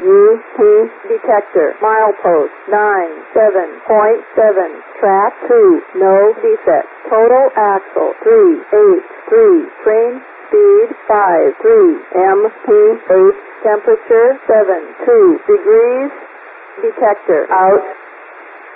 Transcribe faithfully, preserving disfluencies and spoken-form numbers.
U P detector. Milepost nine seven point seven. Track two. No defect. Total axle three eight three. Train speed five three. M P H temperature seven two degrees. Detector out.